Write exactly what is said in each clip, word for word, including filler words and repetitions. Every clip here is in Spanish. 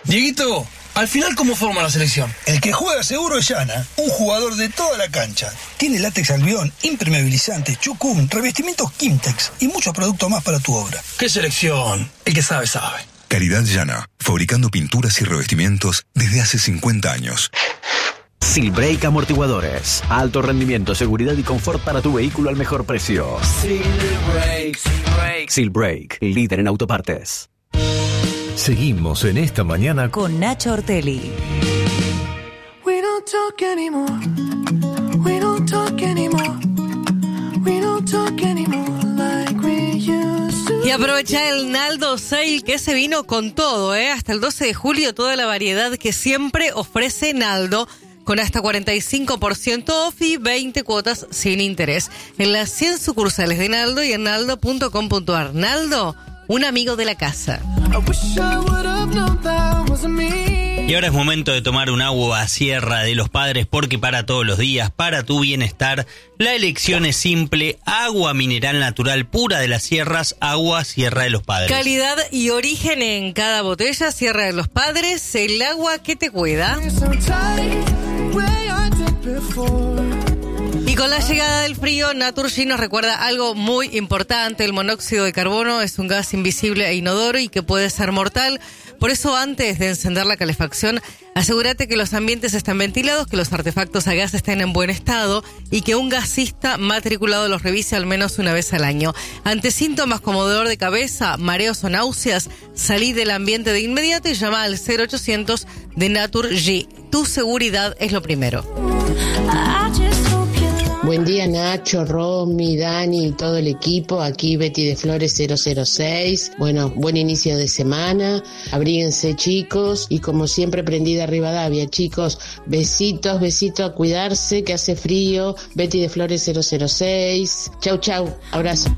Dieguito, al final, ¿cómo forma la selección? El que juega seguro es Yana, un jugador de toda la cancha. Tiene látex albión, impermeabilizante, chucum, revestimientos Kimtex y muchos productos más para tu obra. ¿Qué selección? El que sabe, sabe. Calidad Yana, fabricando pinturas y revestimientos desde hace cincuenta años. Silbrake Amortiguadores. Alto rendimiento, seguridad y confort para tu vehículo al mejor precio. Silbrake, Silbrake. Silbrake, líder en autopartes. Seguimos en esta mañana con Nacho Ortelli. We don't talk anymore. We don't talk anymore. We don't talk anymore like we used to. Y aprovecha el Naldo Sale que se vino con todo, ¿eh? Hasta el doce de julio toda la variedad que siempre ofrece Naldo, con hasta cuarenta y cinco por ciento off y veinte cuotas sin interés. En las cien sucursales de Naldo y en naldo punto com punto a r. Naldo, un amigo de la casa. Y ahora es momento de tomar un agua Sierra de los Padres, porque para todos los días, para tu bienestar, la elección es simple: agua mineral natural pura de las sierras, agua Sierra de los Padres. Calidad y origen en cada botella, Sierra de los Padres, el agua que te cuida. Y con la llegada del frío, Naturgy nos recuerda algo muy importante. El monóxido de carbono es un gas invisible e inodoro y que puede ser mortal. Por eso, antes de encender la calefacción, asegúrate que los ambientes estén ventilados, que los artefactos a gas estén en buen estado y que un gasista matriculado los revise al menos una vez al año. Ante síntomas como dolor de cabeza, mareos o náuseas, salí del ambiente de inmediato y llama al cero ochocientos de Naturgy. Tu seguridad es lo primero. Buen día, Nacho, Romy, Dani y todo el equipo. Aquí Betty de Flores cero cero seis. Bueno, buen inicio de semana. Abríguense, chicos. Y como siempre, prendida Rivadavia, chicos. Besitos, besitos, a cuidarse, que hace frío. Betty de Flores cero cero seis. Chau, chau. Abrazo.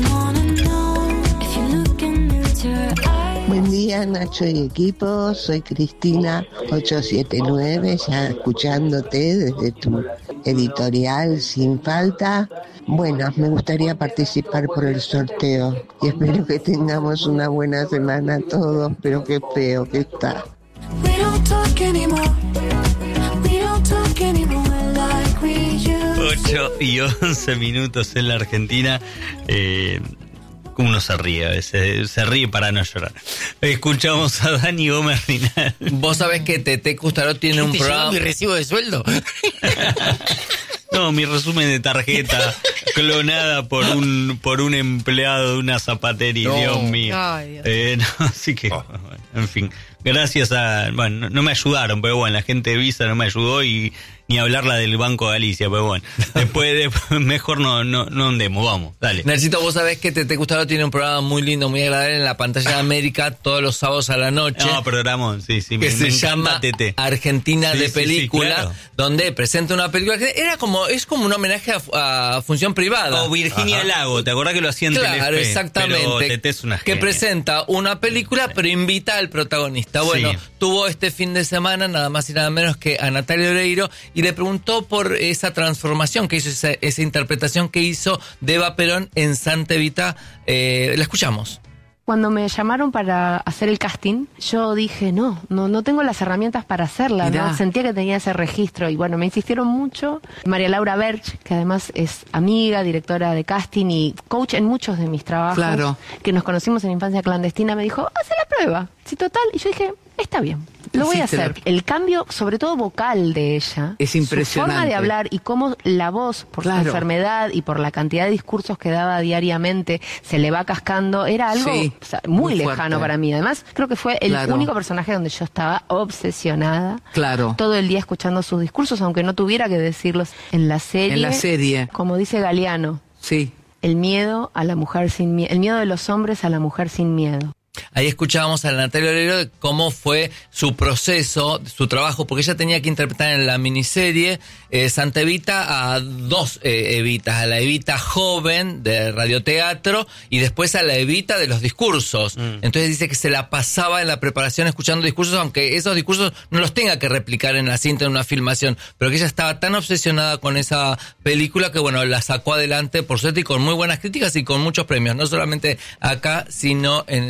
Buen día, Nacho y equipo. Soy Cristina ocho siete nueve, ya escuchándote desde tu editorial Sin Falta. Bueno, me gustaría participar por el sorteo y espero que tengamos una buena semana todos, pero qué feo que está. ocho y once minutos en la Argentina. Eh... Uno se ríe a veces, se ríe para no llorar. Escuchamos a Dani Gómez Rinal. Vos sabés que Tete Custaró tiene un programa... ¿Mi recibo de sueldo? No, mi resumen de tarjeta clonada por un por un empleado de una zapatería, no. Dios mío. Ay, Dios. Eh, no, así que, oh. bueno, en fin, gracias a... Bueno, no, no me ayudaron, pero bueno, la gente de Visa no me ayudó y ni hablar la del Banco de Galicia, pero bueno, después de, mejor no no no andemos, vamos, dale. Necesito, vos sabés que Tete Custaró tiene un programa muy lindo, muy agradable en la pantalla de América todos los sábados a la noche. No, programón, sí, sí. Que me, se me llama Tete. Argentina sí, de sí, Película, sí, claro. Donde presenta una película que era como, es como un homenaje a, a Función Privada. O Virginia Ajá. Lago, ¿te acordás que lo hacía en Claro, Telefe? exactamente. Pero Tete es una que genia. presenta una película, pero invita al protagonista. Bueno, sí. Tuvo este fin de semana nada más y nada menos que a Natalia Oreiro y le preguntó por esa transformación que hizo, esa, esa interpretación que hizo de Eva Perón en Santa Evita. Eh, la escuchamos. Cuando me llamaron para hacer el casting, yo dije, no, no, no tengo las herramientas para hacerla, ¿no? Sentía que tenía ese registro y bueno, me insistieron mucho. María Laura Berch, que además es amiga, directora de casting y coach en muchos de mis trabajos, claro. Que nos conocimos en Infancia Clandestina, me dijo, haz la prueba, sí, total. Y yo dije, está bien, lo voy a hacer. La... El cambio, sobre todo vocal de ella, es impresionante. Su forma de hablar y cómo la voz, por claro. su enfermedad y por la cantidad de discursos que daba diariamente, se le va cascando, era algo sí, o sea, muy, muy lejano para mí. Además, creo que fue el claro. único personaje donde yo estaba obsesionada. Claro. Todo el día escuchando sus discursos, aunque no tuviera que decirlos en la serie. En la serie. Como dice Galeano. Sí. El miedo a la mujer sin miedo. El miedo de los hombres a la mujer sin miedo. Ahí escuchábamos a Natalia Oreiro de cómo fue su proceso, su trabajo, porque ella tenía que interpretar en la miniserie eh, Santa Evita a dos eh, Evitas, a la Evita joven de radioteatro y después a la Evita de los discursos. Mm. Entonces dice que se la pasaba en la preparación escuchando discursos, aunque esos discursos no los tenga que replicar en la cinta, en una filmación, pero que ella estaba tan obsesionada con esa película que bueno, la sacó adelante por suerte y con muy buenas críticas y con muchos premios, no solamente acá, sino en el extranjero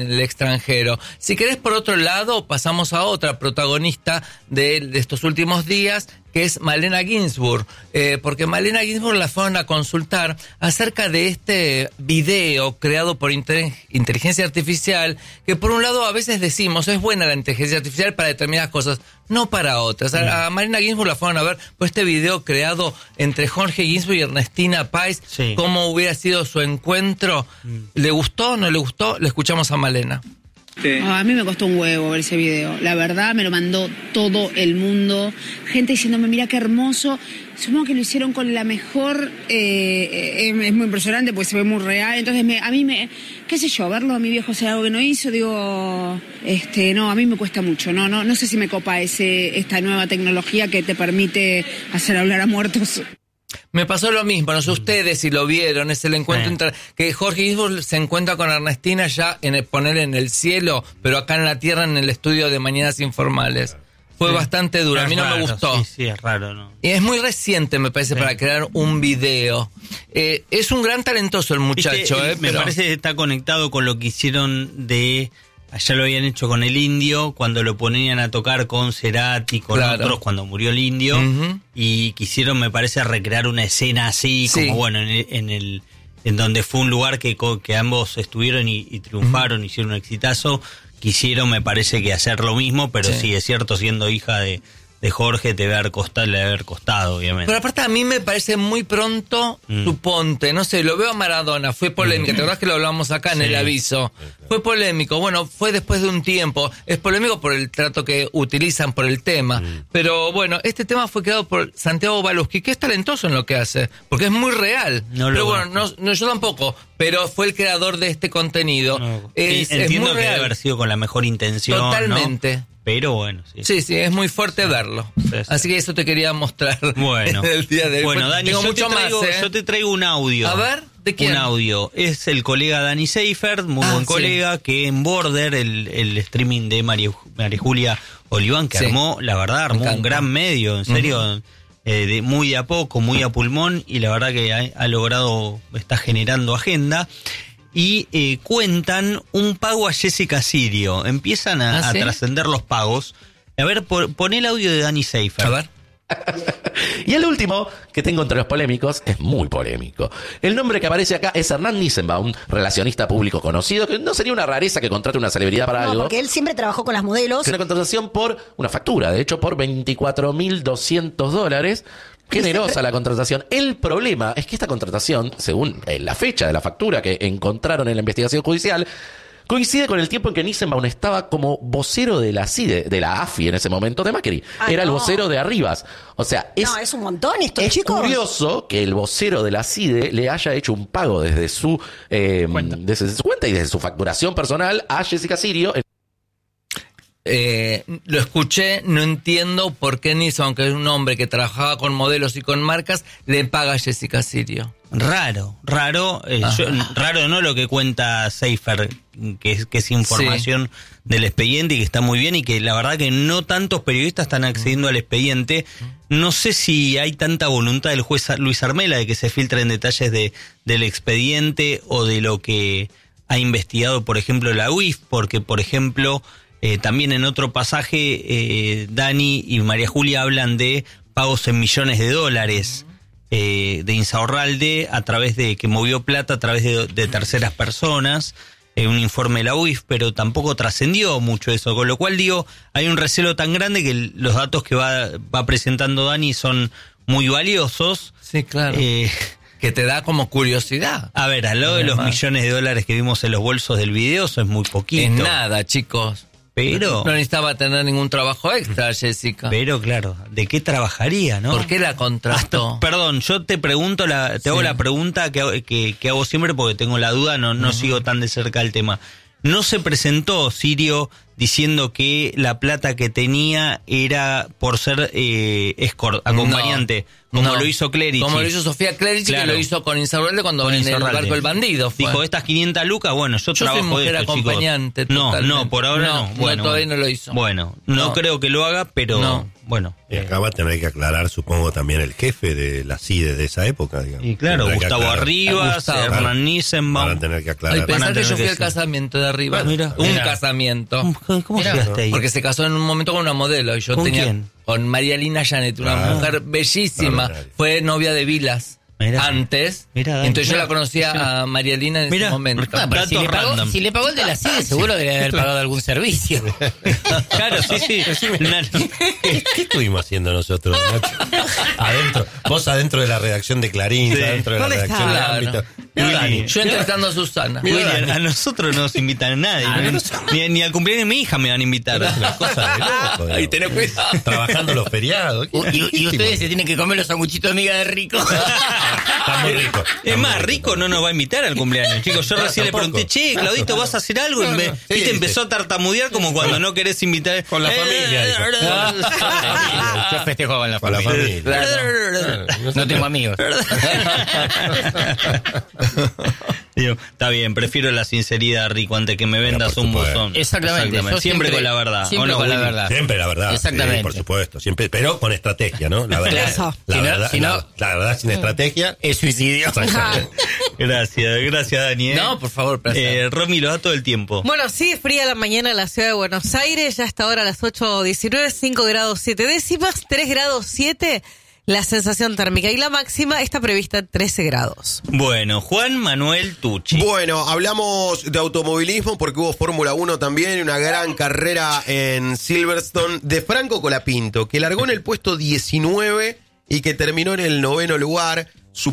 extranjero. Si querés, por otro lado, pasamos a otra protagonista de, de estos últimos días, que es Malena Ginsburg, eh, porque Malena Ginsburg la fueron a consultar acerca de este video creado por inter- inteligencia artificial, que por un lado a veces decimos, es buena la inteligencia artificial para determinadas cosas, no para otras. A, a Malena Ginsburg la fueron a ver por este video creado entre Jorge Ginsburg y Ernestina Pais, sí. Cómo hubiera sido su encuentro. Mm. ¿Le gustó? ¿No le gustó? Le escuchamos a Malena. Oh, a mí me costó un huevo ver ese video. La verdad, me lo mandó todo el mundo. Gente diciéndome, mira qué hermoso. Supongo que lo hicieron con la mejor... Eh, eh, es muy impresionante porque se ve muy real. Entonces, me, a mí me... qué sé yo, verlo a mi viejo hacer algo que no hizo, digo... este no, a mí me cuesta mucho. No no no sé si me copa ese esta nueva tecnología que te permite hacer hablar a muertos. Me pasó lo mismo, no sé ustedes si lo vieron, es el encuentro sí. entre, que Jorge Ginsburg se encuentra con Ernestina ya en el, poner en el cielo, pero acá en la tierra en el estudio de Mañanas Informales. Fue sí. bastante duro, es a mí no raro, me gustó. Sí, sí, es raro, ¿no? Y es muy reciente, me parece, sí. para crear un video. Eh, es un gran talentoso el muchacho, ¿Viste? eh. Me pero... parece que está conectado con lo que hicieron de... Allá lo habían hecho con el Indio, cuando lo ponían a tocar con Cerati, con claro. otros, cuando murió el Indio, uh-huh. y quisieron, me parece, recrear una escena así, sí. como bueno, en el, en el en donde fue un lugar que, que ambos estuvieron y, y triunfaron, uh-huh. hicieron un exitazo, quisieron, me parece, que hacer lo mismo, pero sí, sí es cierto, siendo hija de... de Jorge te debe haber costado, le debe haber costado, obviamente. Pero aparte a mí me parece muy pronto, mm. suponte, no sé, lo veo a Maradona, fue polémico, mm. ¿te acordás que lo hablamos acá en sí. el aviso? Fue polémico, bueno, fue después de un tiempo, es polémico por el trato que utilizan, por el tema, mm. pero bueno, este tema fue creado por Santiago Baluski, que es talentoso en lo que hace, porque es muy real, no pero bueno, no, no, yo tampoco, pero fue el creador de este contenido. No. Es, Entiendo es muy que real. debe haber sido con la mejor intención, Totalmente. ¿no? Pero bueno, sí. Sí, sí, es muy fuerte verlo. Sí, sí. Así que eso te quería mostrar bueno. el día de hoy. Bueno, Dani, Tengo yo, mucho te traigo, más, ¿eh? yo te traigo un audio. A ver, ¿de quién? Un audio. Es el colega Dani Seifert, muy ah, buen colega, sí. que en Border, el, el streaming de María, María Julia Oliván, que sí. armó, la verdad, armó un gran medio, en serio, uh-huh. eh, de, muy de a poco, muy a pulmón, y la verdad que ha, ha logrado, está generando agenda. Y eh, cuentan un pago a Jessica Sirio. Empiezan a, ¿Ah, sí? a trascender los pagos. A ver, por, pon el audio de Dani Seifert. A ver. Y el último que tengo entre los polémicos es muy polémico. El nombre que aparece acá es Hernán Nissenbaum, relacionista público conocido, que no sería una rareza que contrate una celebridad para no, algo. Porque él siempre trabajó con las modelos. Una contratación por una factura, de hecho por veinticuatro mil doscientos dólares. Generosa la contratación. El problema es que esta contratación, según la fecha de la factura que encontraron en la investigación judicial, coincide con el tiempo en que Nissenbaum estaba como vocero de la C I D E, de la A F I en ese momento de Macri. Ah, Era no. el vocero de Arribas. O sea, es, no, es un montón esto, es chicos. Es curioso que el vocero de la C I D E le haya hecho un pago desde su, eh, desde su cuenta y desde su facturación personal a Jessica Sirio. Eh, lo escuché, no entiendo por qué Nissan, aunque es un hombre que trabajaba con modelos y con marcas, le paga a Jessica Sirio. Raro, raro, eh, yo, raro no lo que cuenta Seifert, que es, que es información sí. del expediente y que está muy bien y que la verdad que no tantos periodistas están accediendo al expediente. No sé si hay tanta voluntad del juez Luis Armela de que se filtren detalles de, del expediente o de lo que ha investigado, por ejemplo, la U I F, porque, por ejemplo... Eh, también en otro pasaje, eh, Dani y María Julia hablan de pagos en millones de dólares eh, de Insaurralde a través de que movió plata a través de, de terceras personas, eh, un informe de la U I F, pero tampoco trascendió mucho eso, con lo cual digo, hay un recelo tan grande que los datos que va, va presentando Dani son muy valiosos. Sí, claro. Eh, que te da como curiosidad. A ver, al lado de los millones de dólares que vimos en los bolsos del video, eso es muy poquito. Es nada, chicos. Pero no necesitaba tener ningún trabajo extra, Jessica. Pero claro, ¿de qué trabajaría, no? ¿Por qué la contrató? Hasta, perdón, yo te pregunto, la, te sí. hago la pregunta que, que, que hago siempre porque tengo la duda, no, no uh-huh. sigo tan de cerca el tema. ¿No se presentó Sirio diciendo que la plata que tenía era por ser eh, escort, acompañante, no, como no. lo hizo Clerici? Como lo hizo Sofía Clerici, claro. que lo hizo con Insaurralde cuando con en Insaurralde. El barco El Bandido. Fue. Dijo, estas quinientas lucas, bueno, yo, yo trabajo soy mujer de esto, acompañante. No, no, por ahora no. no. Bueno, todavía no lo hizo. Bueno, no, no creo que lo haga, pero... No. bueno. Y acá va a tener que aclarar, supongo, también el jefe de la C I D E de esa época, digamos. Y claro, Tendrá que Gustavo aclarar. Arribas, Gustavo. Hernán Nissenbaum. Van a tener que aclarar. Ay, pensá Van a que yo tener fui que al ser. casamiento de arriba. Mira, un mira. casamiento. ¿Cómo, cómo Mirá. llegaste ahí? Porque se casó en un momento con una modelo y yo ¿Con tenía quién? con María Lina Janet, una Ah. mujer bellísima. Extraordinaria. Fue novia de Vilas. Mirá. Antes, Mirá, Dani, entonces yo mirá. la conocía a María Lina en Mirá. ese momento. Ah, pero si, datos le pagó, random. si le pagó el de la C I D E, seguro debería haber pagado algún servicio. Claro, sí, sí. Una- ¿Qué, qué estuvimos haciendo nosotros, Nacho? Adentro, vos adentro de la redacción de Clarín, Sí. adentro de la ¿Dónde redacción de estaba? ámbito. Willy, Dani, Yo entrevistando a Susana. William, a nosotros no nos invitan a nadie. ¿no? Ni, ni al cumpleaños de mi hija me van a invitar. es una cosa de loco. Ahí digamos. tenés cuidado. Trabajando los feriados. ¿Qué- Y, qué y ustedes hicimos? se tienen que comer los sanguchitos de miga de rico. Está muy rico. Es más, Rico no nos va a invitar al cumpleaños, chicos. Yo No, recién le tampoco. pregunté, che, Claudito, ¿vas a hacer algo? Y No, me- no. Sí, viste, sí. empezó a tartamudear como cuando no querés invitar. Con la Eh, familia, dijo. Yo festejo con la Con la familia. familia. Claro. No tengo amigos. Digo, está bien, prefiero la sinceridad, Rico, antes que me vendas por un supuesto. buzón. Exactamente. Yo Siempre, siempre- con la verdad. siempre ¿o no, con la Willy? verdad. Siempre la verdad. Exactamente. Sí, por supuesto. Siempre, pero con estrategia, ¿no? La verdad. Claro. La, Si no- verdad si no- la, la verdad sin estrategia. Es suicidio. Exactamente. Gracias, gracias, Dani. ¿eh? No, por favor, placer. Eh, Romy lo da todo el tiempo. Bueno, sí, fría la mañana en la ciudad de Buenos Aires, ya hasta ahora a las ocho diecinueve, cinco grados siete décimas, tres grados siete la sensación térmica y la máxima está prevista en trece grados. Bueno, Juan Manuel Tucci. Bueno, hablamos de automovilismo porque hubo Fórmula uno también, una gran carrera en Silverstone de Franco Colapinto, que largó en el puesto diecinueve y que terminó en el noveno lugar.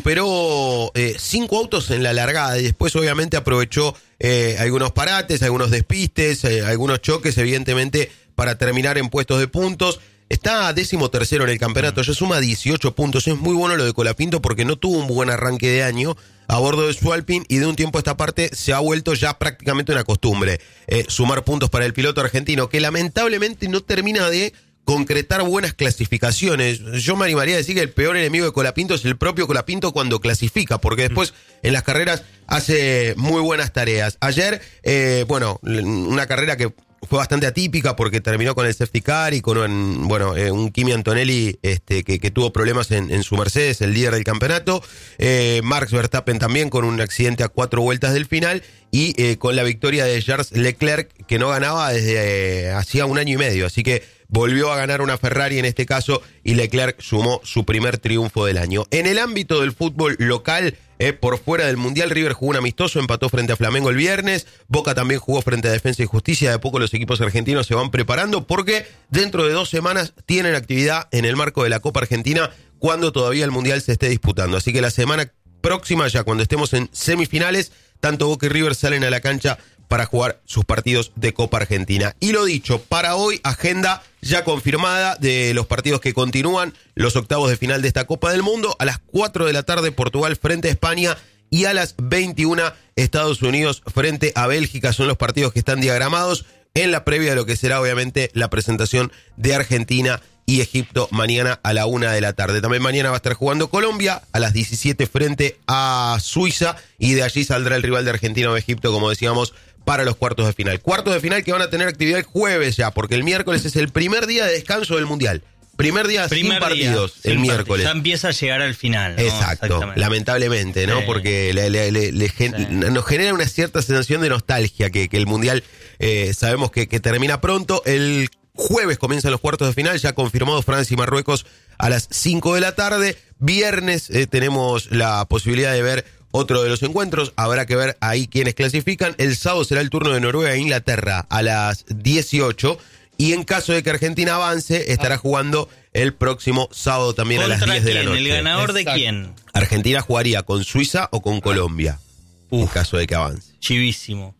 Superó eh, cinco autos en la largada y después obviamente aprovechó eh, algunos parates, algunos despistes, eh, algunos choques, evidentemente, para terminar en puestos de puntos. Está décimo tercero en el campeonato, ya suma dieciocho puntos. Es muy bueno lo de Colapinto porque no tuvo un buen arranque de año a bordo de su Alpine y de un tiempo a esta parte se ha vuelto ya prácticamente una costumbre. Eh, sumar puntos para el piloto argentino que lamentablemente no termina de concretar buenas clasificaciones. Yo me animaría a decir que el peor enemigo de Colapinto es el propio Colapinto cuando clasifica, porque después en las carreras hace muy buenas tareas. Ayer, eh, bueno, una carrera que fue bastante atípica porque terminó con el safety car y con un, bueno, eh, un Kimi Antonelli este, que, que tuvo problemas en, en su Mercedes, el líder del campeonato. Eh, Max Verstappen también con un accidente a cuatro vueltas del final y eh, con la victoria de Charles Leclerc, que no ganaba desde eh, hacía un año y medio. Así que volvió a ganar una Ferrari en este caso y Leclerc sumó su primer triunfo del año. En el ámbito del fútbol local, eh, por fuera del Mundial, River jugó un amistoso, empató frente a Flamengo el viernes, Boca también jugó frente a Defensa y Justicia. De a poco los equipos argentinos se van preparando porque dentro de dos semanas tienen actividad en el marco de la Copa Argentina cuando todavía el Mundial se esté disputando. Así que la semana próxima, ya cuando estemos en semifinales, tanto Boca y River salen a la cancha para jugar sus partidos de Copa Argentina. Y lo dicho, para hoy, agenda ya confirmada de los partidos que continúan, los octavos de final de esta Copa del Mundo. A las cuatro de la tarde, Portugal frente a España y a las veintiuna, Estados Unidos frente a Bélgica. Son los partidos que están diagramados en la previa de lo que será, obviamente, la presentación de Argentina y Egipto mañana a la una de la tarde. También mañana va a estar jugando Colombia a las diecisiete frente a Suiza y de allí saldrá el rival de Argentina o Egipto, como decíamos, para los cuartos de final. Cuartos de final que van a tener actividad el jueves ya, porque el miércoles es el primer día de descanso del Mundial. Primer día Primer sin partidos, día, el sin miércoles. partidos. Ya empieza a llegar al final, ¿no? Exacto, lamentablemente, ¿no? Sí. Porque le, le- le- le gen- Sí. nos genera una cierta sensación de nostalgia que, que el Mundial eh, sabemos que, que termina pronto. El jueves comienzan los cuartos de final, ya confirmados Francia y Marruecos a las cinco de la tarde. Viernes eh, tenemos la posibilidad de ver otro de los encuentros, habrá que ver ahí quiénes clasifican. El sábado será el turno de Noruega e Inglaterra a las dieciocho. Y en caso de que Argentina avance, estará jugando el próximo sábado también a las ¿Contra diez de la quién? noche. ¿El ganador de Exacto. quién? Argentina jugaría con Suiza o con Colombia, en caso de que avance. Chivísimo.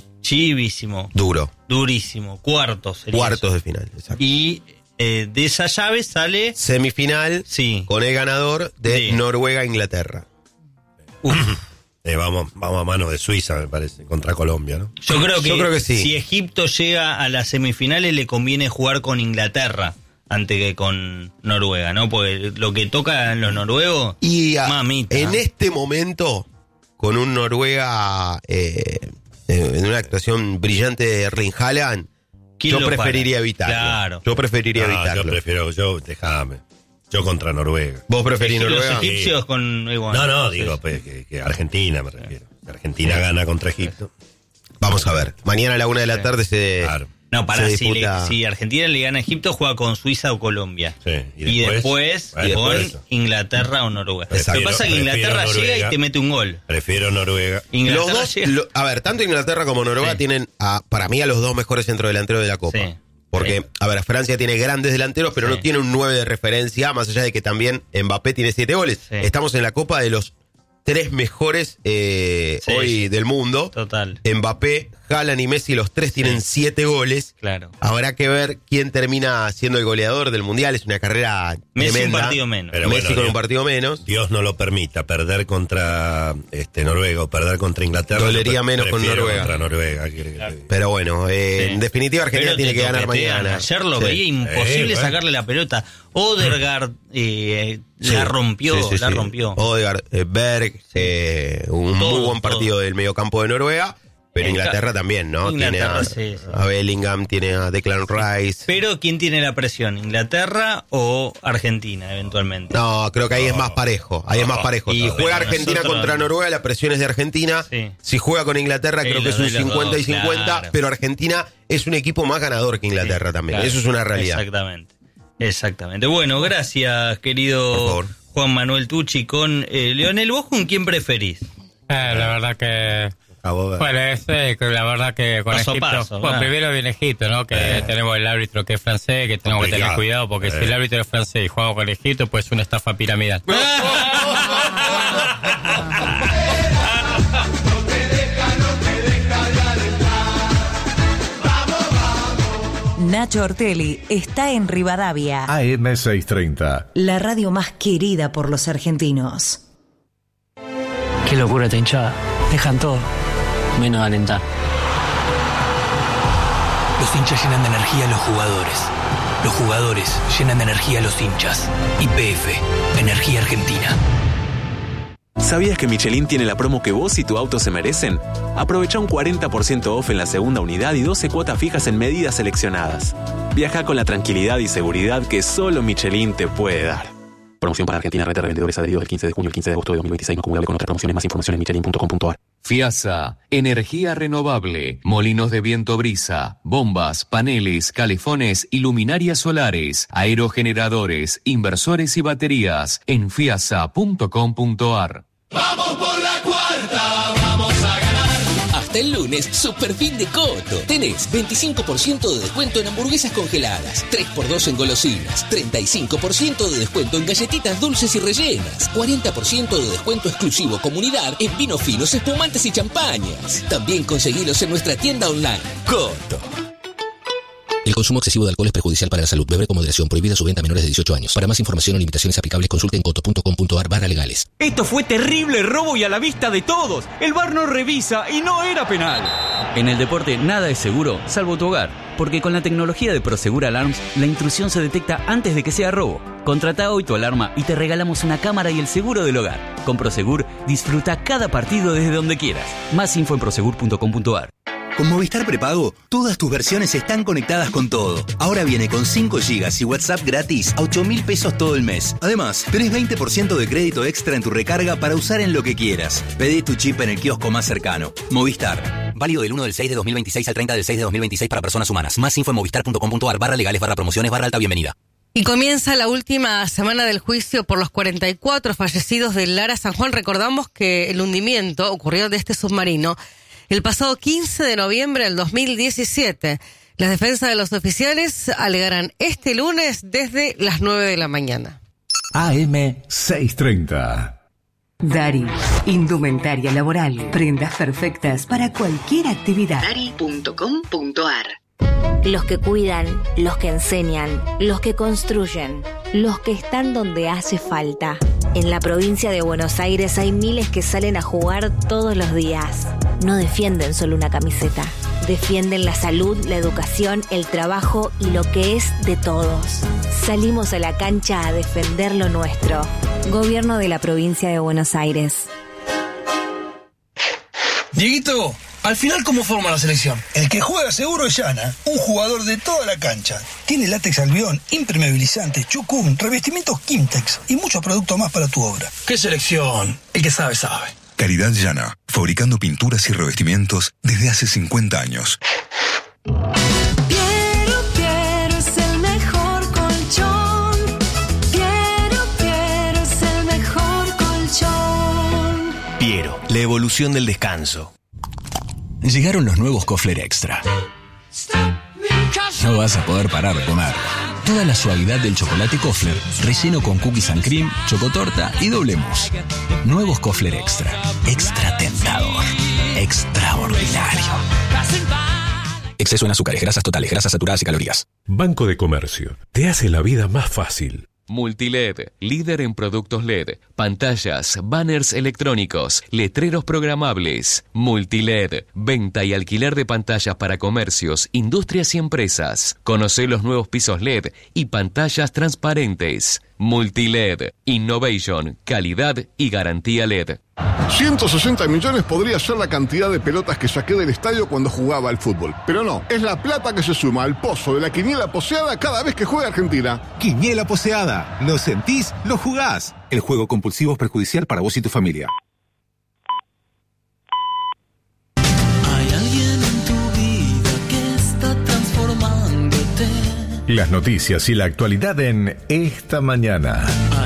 Chivísimo. Duro. Durísimo. Cuartos. sería Cuartos eso. de final, exacto. Y eh, de esa llave sale... Semifinal sí. con el ganador de Sí. Noruega-Inglaterra. Eh, vamos, vamos a mano de Suiza, me parece, contra Colombia, ¿no? Yo creo que, Yo creo que sí. si Egipto llega a las semifinales le conviene jugar con Inglaterra antes que con Noruega, ¿no? Porque lo que toca en los noruegos, Y a- mamita. en este momento, con un Noruega eh, eh, en una actuación brillante de Erling Haaland, ¿Quién Yo lo preferiría para? evitarlo. Claro. Yo preferiría No, evitarlo. yo prefiero, yo, déjame. Yo contra Noruega. ¿Vos preferís Es que Noruega? Los egipcios con... igual. No, no, digo pues, que, que Argentina me refiero. Que Argentina Sí. gana contra Egipto. Vamos a ver. Mañana a la una de la Sí. tarde se. Claro. No, para se si, le- disputa- si Argentina le gana a Egipto, juega con Suiza o Colombia. Sí, Y después, y con después- Inglaterra o Noruega. Prefiero- Lo que pasa es que prefiero Inglaterra llega Noruega. y te mete un gol. Prefiero Noruega. Inglaterra Los dos, llega- lo- a ver, tanto Inglaterra como Noruega Sí. tienen, a, para mí, a los dos mejores centrodelanteros de la Copa. Sí. Porque, Sí. a ver, Francia tiene grandes delanteros, pero Sí. no tiene un nueve de referencia, más allá de que también Mbappé tiene siete goles. Sí. Estamos en la Copa de los tres mejores eh, Sí. hoy del mundo. Total. Mbappé, Haaland y Messi, los tres tienen siete goles. Claro. Habrá que ver quién termina siendo el goleador del Mundial. Es una carrera Messi un tremenda. partido menos. Pero Messi bueno, con Dios- un partido menos. Dios no lo permita, perder contra este Noruega o perder contra Inglaterra. Dolería yo pre- menos con prefiero Noruega. Contra Noruega. ¿qué quiere que te diga? Pero bueno, eh, Sí. en definitiva Argentina Pero tiene te que ganar toquetean. mañana. Ayer lo Sí. veía imposible Eh, bueno. sacarle la pelota. Odegaard eh, Sí. la rompió, Sí, sí, la sí. rompió. Odegaard, eh, Berg, eh, un Todo, muy buen todo. partido del mediocampo de Noruega. Pero En Inglaterra ca- también, ¿no? Inglaterra, tiene a, sí, sí. a Bellingham, tiene a Declan Rice. Pero ¿quién tiene la presión? ¿Inglaterra o Argentina, eventualmente? No, creo que ahí es más parejo. Ahí es más parejo. Y Si juega pero Argentina nosotros- contra Noruega, la presión es de Argentina. Sí. Si juega con Inglaterra, Sí, creo que los es un de los cincuenta y dos, cincuenta. claro. Pero Argentina es un equipo más ganador que Inglaterra Sí, también. claro. Eso es una realidad. Exactamente. Exactamente. Bueno, gracias, Por querido favor. Juan Manuel Tucci con eh, Leonel. ¿Vos con quién preferís? Eh, la verdad que... A vos, ver. Bueno, es, eh, que la verdad que con Paso a Egipto... paso, bueno, ¿verdad? primero viene Egipto, ¿no? Que tenemos el árbitro que es francés, que tenemos que tener Complicado. cuidado, porque si Eh. el árbitro es francés y juega con Egipto, pues es una estafa piramidal. Nacho Ortelli está en Rivadavia, A M seiscientos treinta. la radio más querida por los argentinos. Qué locura esta hinchada. Dejan todo, menos alentar. Los hinchas llenan de energía a los jugadores. Los jugadores llenan de energía a los hinchas. Y P F, Energía Argentina. ¿Sabías que Michelin tiene la promo que vos y tu auto se merecen? Aprovecha un cuarenta por ciento off en la segunda unidad y doce cuotas fijas en medidas seleccionadas. Viaja con la tranquilidad y seguridad que solo Michelin te puede dar. Promoción para Argentina, red de revendedores adheridos del quince de junio al quince de agosto de dos mil veintiséis, no acumulable con otras promociones. Más información en michelin punto com punto a r. FIASA, energía renovable, molinos de viento brisa, bombas, paneles, calefones y luminarias solares, aerogeneradores, inversores y baterías en fiasa punto com punto a r. Vamos por la cuarta, vamos a ganar. Hasta el lunes, super fin de Coto. Tenés veinticinco por ciento de descuento en hamburguesas congeladas, tres por dos en golosinas, treinta y cinco por ciento de descuento en galletitas dulces y rellenas, cuarenta por ciento de descuento exclusivo comunidad en vinos finos, espumantes y champañas. También conseguilos en nuestra tienda online. Coto. El consumo excesivo de alcohol es perjudicial para la salud. Beber con moderación. Prohibida su venta a menores de dieciocho años. Para más información o limitaciones aplicables, consulte en coto punto com punto a r barra legales. Esto fue terrible robo y a la vista de todos. El V A R no revisa y no era penal. En el deporte nada es seguro, salvo tu hogar. Porque con la tecnología de Prosegur Alarms, la intrusión se detecta antes de que sea robo. Contrata hoy tu alarma y te regalamos una cámara y el seguro del hogar. Con Prosegur, disfruta cada partido desde donde quieras. Más info en prosegur punto com punto a r. Con Movistar Prepago, todas tus versiones están conectadas con todo. Ahora viene con cinco gigas y WhatsApp gratis a ocho mil pesos todo el mes. Además, tenés veinte por ciento de crédito extra en tu recarga para usar en lo que quieras. Pedí tu chip en el kiosco más cercano. Movistar. Válido del uno del seis de dos mil veintiséis al treinta del seis de dos mil veintiséis para personas humanas. Más info en movistar punto com punto a r barra legales barra promociones barra alta bienvenida. Y comienza la última semana del juicio por los cuarenta y cuatro fallecidos del Lara San Juan. Recordamos que el hundimiento ocurrió de este submarino el pasado quince de noviembre del dos mil diecisiete. Las defensas de los oficiales alegarán este lunes desde las nueve de la mañana. A M seiscientos treinta. Dari, indumentaria laboral, prendas perfectas para cualquier actividad. Dari punto com punto a r. Los que cuidan, los que enseñan, los que construyen, los que están donde hace falta. En la provincia de Buenos Aires hay miles que salen a jugar todos los días. No defienden solo una camiseta, defienden la salud, la educación, el trabajo y lo que es de todos. Salimos a la cancha a defender lo nuestro. Gobierno de la provincia de Buenos Aires. Dieguito, Al final, ¿cómo forma la selección? El que juega seguro es Yana, un jugador de toda la cancha. Tiene látex albión, impermeabilizante, chucum, revestimientos Kimtex y muchos productos más para tu obra. ¿Qué selección? El que sabe, sabe. Caridad Yana, fabricando pinturas y revestimientos desde hace cincuenta años. Piero, Piero es el mejor colchón. Piero, Piero es el mejor colchón. Piero, la evolución del descanso. Llegaron los nuevos Kofler Extra. No vas a poder parar de comer. Toda la suavidad del chocolate Kofler, relleno con cookies and cream, chocotorta y doble mousse. Nuevos Kofler Extra. Extra tentador. Extraordinario. Exceso en azúcares, grasas totales, grasas saturadas y calorías. Banco de Comercio. Te hace la vida más fácil. Multiled, líder en productos L E D, pantallas, banners electrónicos, letreros programables. Multiled, venta y alquiler de pantallas para comercios, industrias y empresas. Conoce los nuevos pisos L E D y pantallas transparentes. Multiled, innovation, calidad y garantía L E D. ciento sesenta millones podría ser la cantidad de pelotas que saqué del estadio cuando jugaba al fútbol. Pero no, es la plata que se suma al pozo de la quiniela poseada cada vez que juega Argentina. Quiniela poseada. Lo sentís, lo jugás. El juego compulsivo es perjudicial para vos y tu familia. Hay alguien en tu vida que está transformándote. Las noticias y la actualidad en Esta Mañana.